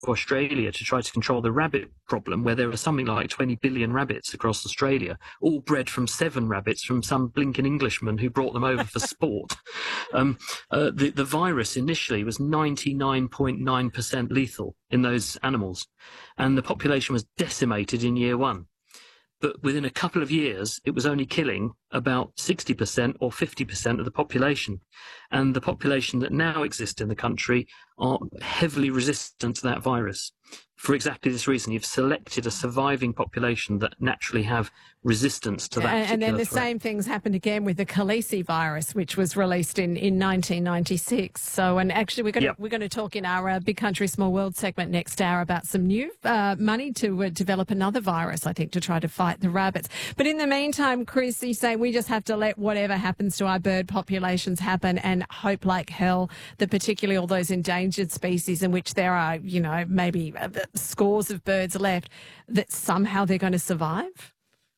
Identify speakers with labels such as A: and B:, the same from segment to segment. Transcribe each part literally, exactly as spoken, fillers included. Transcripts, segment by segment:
A: Australia to try to control the rabbit problem, where there are something like twenty billion rabbits across Australia, all bred from seven rabbits from some blinking Englishman who brought them over for sport. Um, uh, the, the virus initially was ninety-nine point nine percent lethal in those animals, and the population was decimated in year one. But within a couple of years, it was only killing about sixty percent or fifty percent of the population. And the population that now exists in the country are heavily resistant to that virus. For exactly this reason, you've selected a surviving population that naturally have resistance to that
B: and,
A: particular
B: and then the
A: threat.
B: same things happened again with the Khaleesi virus, which was released in, in nineteen ninety-six. So, and actually we're going
A: Yep.
B: to, we're going to talk in our uh, Big Country, Small World segment next hour about some new uh, money to uh, develop another virus, I think, to try to fight the rabbits. But in the meantime, Chris, you say we just have to let whatever happens to our bird populations happen and hope like hell that particularly all those endangered species in which there are, you know, maybe uh, scores of birds left, that somehow they're going to survive?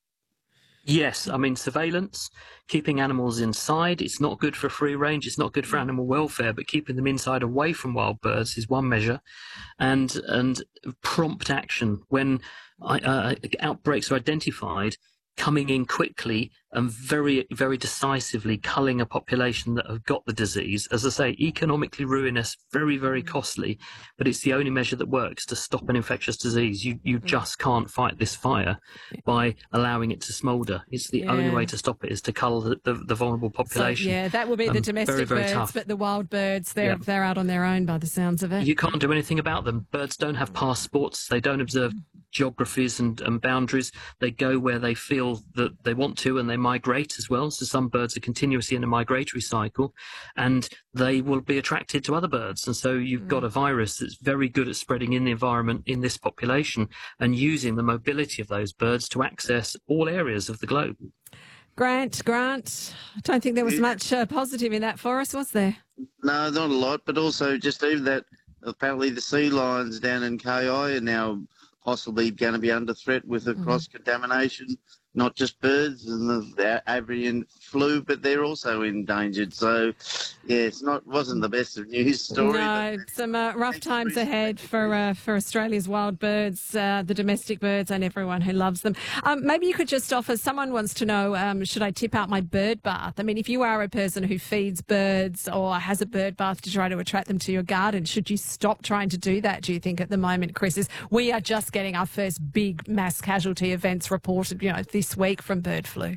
A: Yes, I mean, surveillance, keeping animals inside, it's not good for free range, it's not good for animal welfare, but keeping them inside away from wild birds is one measure. And and prompt action when uh, outbreaks are identified, coming in quickly and very, very decisively culling a population that have got the disease. As I say, economically ruinous, very, very costly, but it's the only measure that works to stop an infectious disease. You you just can't fight this fire by allowing it to smoulder. It's the
B: Yeah.
A: only way to stop it is to cull the, the, the vulnerable population.
B: So, yeah, that will be the
A: Um,
B: domestic
A: very, very
B: birds,
A: tough.
B: but the wild birds, they're,
A: Yeah.
B: they're out on their own by the sounds of it.
A: You can't do anything about them. Birds don't have passports. They don't observe geographies and, and boundaries. They go where they feel that they want to, and they migrate as well. So some birds are continuously in a migratory cycle, and they will be attracted to other birds. And so you've got a virus that's very good at spreading in the environment in this population and using the mobility of those birds to access all areas of the globe.
B: Grant, Grant, I don't think there was much uh, positive in that for us, was there?
C: No, not a lot, but also just even that apparently the sea lions down in K I are now possibly going to be under threat with the cross-contamination, not just birds and the, the avian flu, but they're also endangered. So, yeah, it's not wasn't the best of news story.
B: No,
C: but
B: some uh, rough times ahead for uh, for Australia's wild birds, uh, the domestic birds, and everyone who loves them. Um, maybe you could just offer, someone wants to know, um, should I tip out my bird bath? I mean, if you are a person who feeds birds or has a bird bath to try to attract them to your garden, should you stop trying to do that, do you think, at the moment, Chris? Is we are just getting our first big mass casualty events reported, you know, this week from bird flu.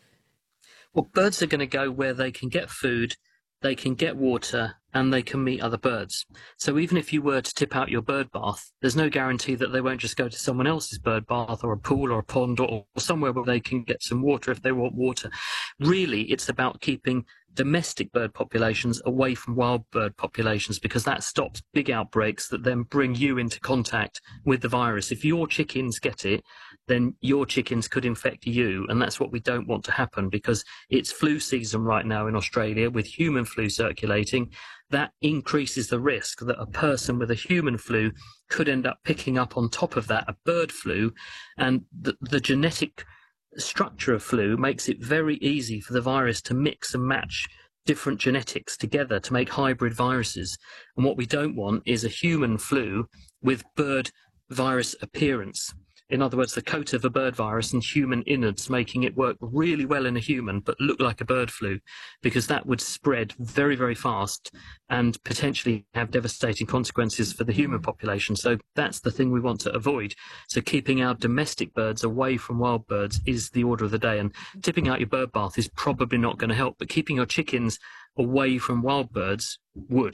A: Well, birds are going to go where they can get food, they can get water, and they can meet other birds. So even if you were to tip out your bird bath, there's no guarantee that they won't just go to someone else's bird bath or a pool or a pond or, or somewhere where they can get some water if they want water. Really, it's about keeping domestic bird populations away from wild bird populations, because that stops big outbreaks that then bring you into contact with the virus. If your chickens get it, then your chickens could infect you, and that's what we don't want to happen, because it's flu season right now in Australia with human flu circulating. That increases the risk that a person with a human flu could end up picking up on top of that a bird flu, and the, the genetic structure of flu makes it very easy for the virus to mix and match different genetics together to make hybrid viruses. And what we don't want is a human flu with bird virus appearance. In other words, the coat of a bird virus and human innards, making it work really well in a human but look like a bird flu, because that would spread very, very fast and potentially have devastating consequences for the human population. So that's the thing we want to avoid. So keeping our domestic birds away from wild birds is the order of the day. And tipping out your bird bath is probably not going to help, but keeping your chickens away from wild birds would.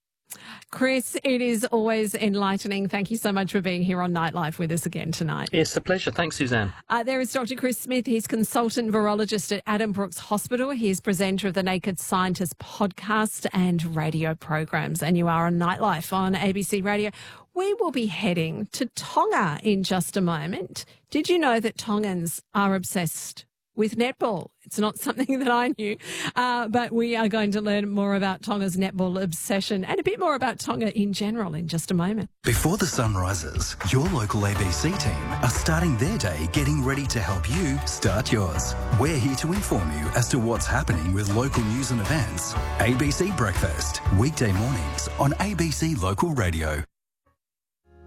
B: Chris, it is always enlightening. Thank you so much for being here on Nightlife with us again tonight.
A: It's a pleasure. Thanks, Suzanne.
B: Uh, there is Doctor Chris Smith. He's consultant virologist at Adam Brooks Hospital. He is presenter of the Naked Scientist podcast and radio programs. And you are on Nightlife on A B C Radio. We will be heading to Tonga in just a moment. Did you know that Tongans are obsessed with netball? It's not something that I knew, uh, but we are going to learn more about Tonga's netball obsession and a bit more about Tonga in general in just a moment.
D: Before the sun rises, your local A B C team are starting their day getting ready to help you start yours. We're here to inform you as to what's happening with local news and events. A B C Breakfast, weekday mornings on A B C Local Radio.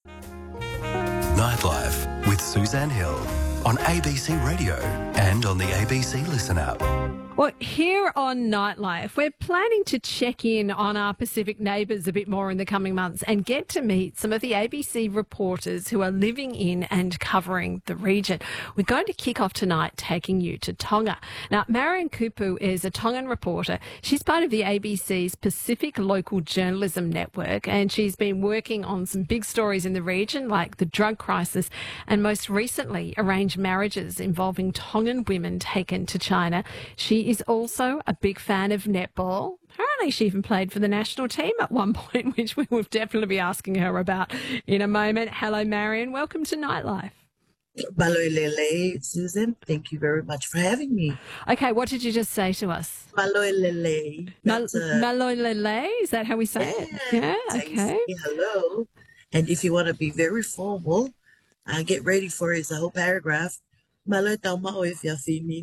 D: Nightlife with Suzanne Hill on A B C Radio and on the A B C Listen app.
B: Well, here on Nightlife, we're planning to check in on our Pacific neighbours a bit more in the coming months and get to meet some of the A B C reporters who are living in and covering the region. We're going to kick off tonight taking you to Tonga. Now, Marion Kupu is a Tongan reporter. She's part of the A B C's Pacific Local Journalism Network, and she's been working on some big stories in the region like the drug crisis and most recently arranged marriages involving Tongan women taken to China. She is also a big fan of netball. Apparently she even played for the national team at one point, which we will definitely be asking her about in a moment. Hello, Marion. Welcome to Nightlife.
E: Maloi Lele, Susan, thank you very much for having me.
B: Okay, what did you just say to us?
E: Maloi Lele.
B: Mal-
E: uh,
B: Maloi Lele? Is that how we say
E: yeah,
B: it? Yeah,
E: thanks.
B: okay.
E: Yeah, hello. And if you want to be very formal, uh, get ready for it. It's a whole paragraph. Maloi tau mao if you're female.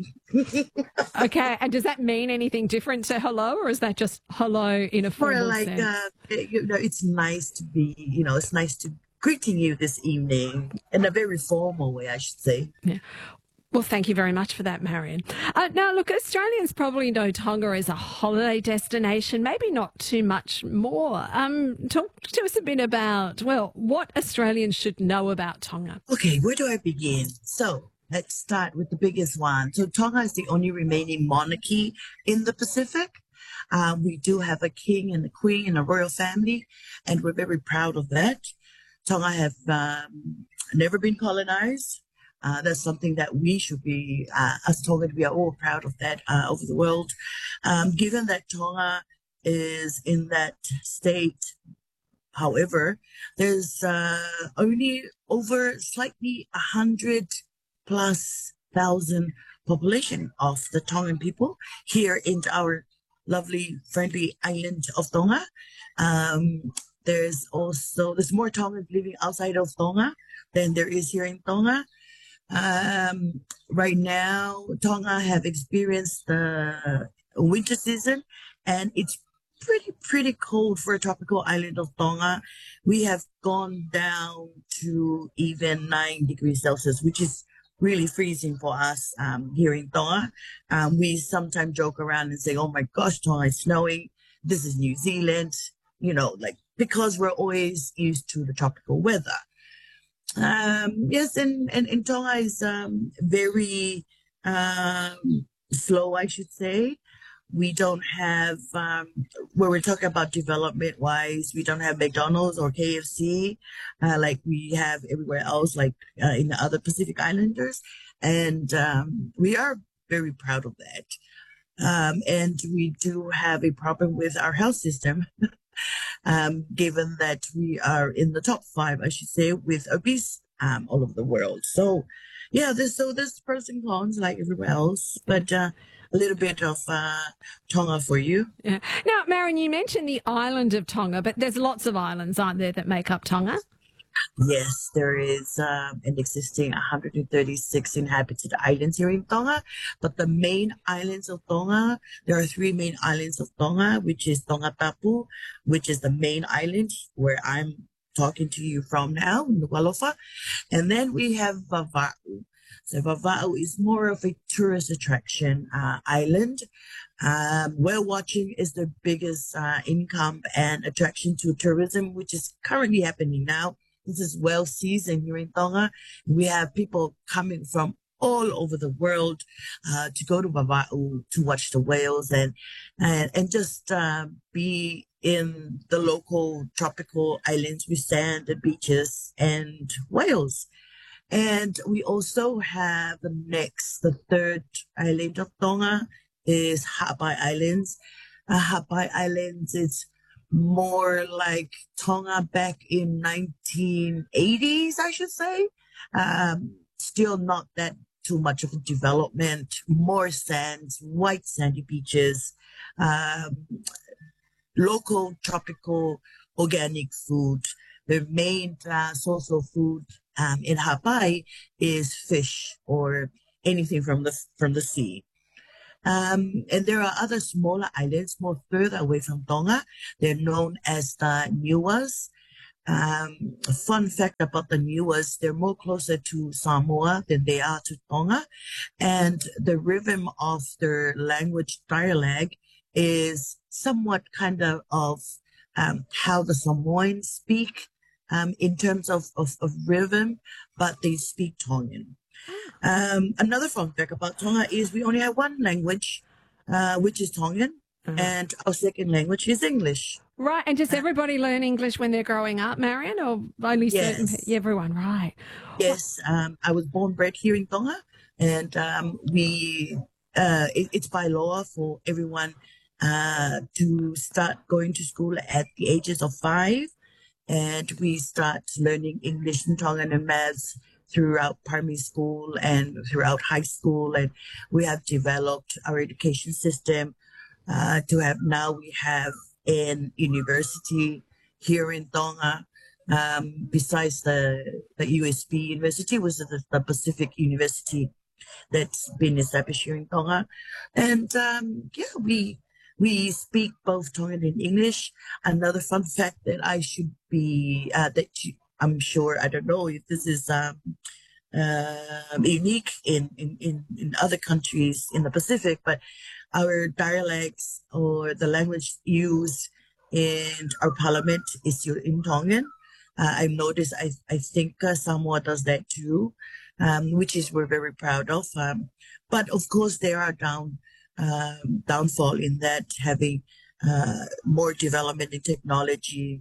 B: Okay, and does that mean anything different to hello, or is that just hello in a
E: Or
B: formal
E: like,
B: sense?
E: uh, you know, it's nice to be, you know, it's nice to greeting you this evening in a very formal way, I should say.
B: Yeah. Well, thank you very much for that, Marion. Uh, now, look, Australians probably know Tonga as a holiday destination, maybe not too much more. Um, talk to us a bit about, well, what Australians should know about Tonga.
E: Okay, where do I begin? So, let's start with the biggest one. So Tonga is the only remaining monarchy in the Pacific. Uh, we do have a king and a queen and a royal family, and we're very proud of that. Tonga have um, never been colonized. Uh, that's something that we should be, uh, as Tongan, we are all proud of that uh, over the world. Um, given that Tonga is in that state, however, there's uh, only over slightly a hundred plus thousand population of the Tongan people here in our lovely, friendly island of Tonga. Um, there's also, there's more Tongans living outside of Tonga than there is here in Tonga. Um, right now, Tonga have experienced the winter season, and it's pretty, pretty cold for a tropical island of Tonga. We have gone down to even nine degrees Celsius, which is really freezing for us um, here in Tonga. Um, we sometimes joke around and say, oh my gosh, Tonga is snowing. This is New Zealand, you know, like, because we're always used to the tropical weather. Um, yes, and, and, and Tonga is um, very um, slow, I should say. We don't have, um, where we're talking about development wise, we don't have McDonald's or K F C uh, like we have everywhere else, like uh, in the other Pacific Islanders. And um, we are very proud of that. Um, and we do have a problem with our health system, um, given that we are in the top five, I should say, with obese um, all over the world. So, yeah, there's so there's pros and cons like everywhere else, but uh, a little bit of uh, Tonga for you.
B: Yeah. Now, Marion, you mentioned the island of Tonga, but there's lots of islands, aren't there, that make up Tonga?
E: Yes, there is um, an existing one hundred thirty-six inhabited islands here in Tonga, but the main islands of Tonga, there are three main islands of Tonga, which is Tongatapu, which is the main island where I'm talking to you from now, Nuku'alofa, and then we have Vava'u. So Vava'u is more of a tourist attraction uh, island. Um, whale watching is the biggest uh, income and attraction to tourism, which is currently happening now. This is whale season here in Tonga. We have people coming from all over the world uh, to go to Vava'u to watch the whales and and, and just uh, be in the local tropical islands with sand and beaches and whales. And we also have the next, the third island of Tonga is Ha'apai Islands. Uh, Ha'apai Islands is more like Tonga back in nineteen eighties, I should say. Um, still not that too much of a development, more sands, white sandy beaches, um, local tropical organic food. The main uh, source of food um, in Ha'apai is fish or anything from the from the sea. Um, and there are other smaller islands more further away from Tonga. They're known as the Niuas. Um, a fun fact about the Niuas, they're more closer to Samoa than they are to Tonga. And the rhythm of their language dialect is somewhat kind of of um, how the Samoans speak um, in terms of, of, of rhythm, but they speak Tongan. Um, another fun fact about Tonga is we only have one language, uh, which is Tongan,
B: Mm.
E: and our second language is English.
B: Right, and does everybody learn English when they're growing up, Marion, or only certain
E: Yes.
B: pe- everyone? Right.
E: Yes, um, I was born bred here in Tonga, and um, we uh, it, it's by law for everyone uh, to start going to school at the ages of five, and we start learning English and Tongan and maths throughout primary school and throughout high school, and we have developed our education system uh, to have now we have an university here in Tonga. Um, besides the, the U S P University, was the, the Pacific University that's been established here in Tonga. And um, yeah, we we speak both Tongan and English. Another fun fact that I should be, uh, that you, I'm sure, I don't know if this is um, uh, unique in, in, in, in other countries in the Pacific, but our dialects or the language used in our parliament is still in Tongan. Uh, I've noticed, I, I think uh, Samoa does that too, um, which is we're very proud of. Um, but of course, there are down um, downfall in that having uh, more development in technology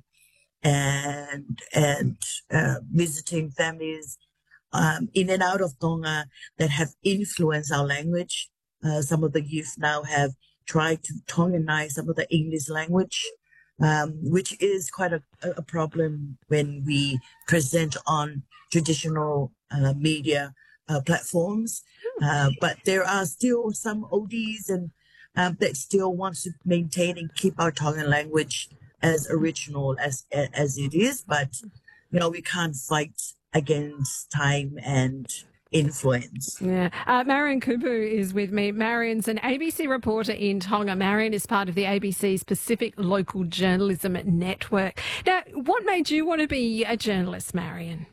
E: and and uh, visiting families um, in and out of Tonga that have influenced our language. Uh, some of the youth now have tried to Tonganize some of the English language. Um, which is quite a, a problem when we present on traditional uh, media uh, platforms. Uh, but there are still some O Ds and um, that still wants to maintain and keep our Tongan language as original as as it is. But you know, we can't fight against time and influence.
B: Yeah. Uh, Marion Kubu is with me. Marion's an A B C reporter in Tonga. Marion is part of the A B C's Pacific Local Journalism Network. Now, what made you want to be a journalist, Marion?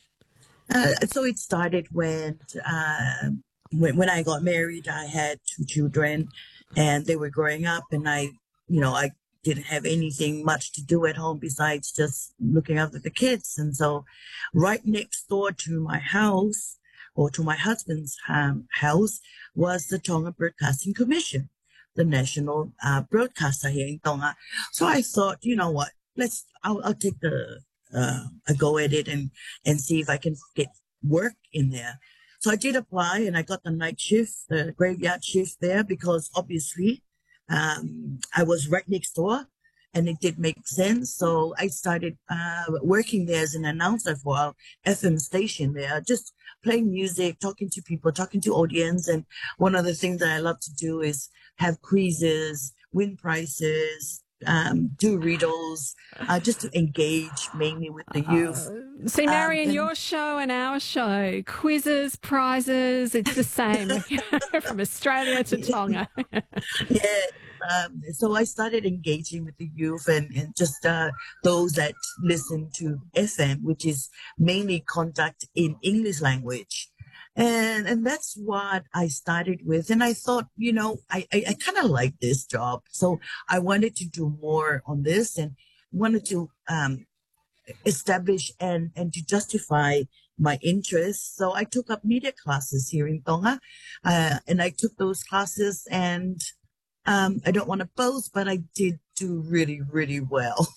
E: Uh, so it started when, uh, when when I got married. I had two children, and they were growing up, and I, you know, I didn't have anything much to do at home besides just looking after the kids. And so, right next door to my house, or to my husband's um, house, was the Tonga Broadcasting Commission, the national uh, broadcaster here in Tonga. So I thought, you know what, let's, I'll, I'll take the, uh, a go at it and, and see if I can get work in there. So I did apply, and I got the night shift, the graveyard shift there, because obviously um, I was right next door, and it did make sense. So I started uh, working there as an announcer for our F M station there, just playing music, talking to people, talking to audience. And one of the things that I love to do is have quizzes, win prizes, um, do riddles, uh, just to engage mainly with the youth.
B: Uh, see, Marion,
E: Um, and-
B: your show and our show, quizzes, prizes, it's the same from Australia to Tonga.
E: Yeah. Um, so I started engaging with the youth and, and just uh, those that listen to F M, which is mainly contact in English language. And and that's what I started with. And I thought, you know, I, I, I kind of like this job. So I wanted to do more on this and wanted to um, establish and, and to justify my interests. So I took up media classes here in Tonga. Uh, and I took those classes, and Um, I don't want to boast, but I did do really, really well.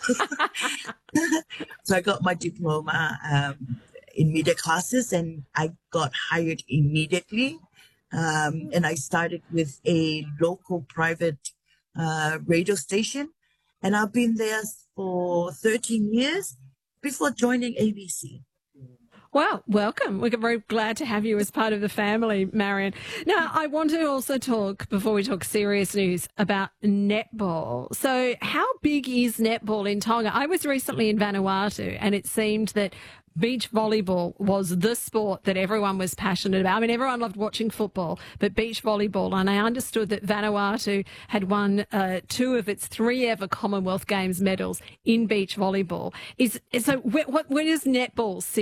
E: So I got my diploma um, in media classes, and I got hired immediately. Um, and I started with a local private uh, radio station, and I've been there for thirteen years before joining A B C.
B: Well, welcome. We're very glad to have you as part of the family, Marion. Now, I want to also talk, before we talk serious news, about netball. So how big is netball in Tonga? I was recently in Vanuatu, and it seemed that beach volleyball was the sport that everyone was passionate about. I mean, everyone loved watching football, but beach volleyball, and I understood that Vanuatu had won uh, two of its three ever Commonwealth Games medals in beach volleyball. Is so where, what, where does netball sit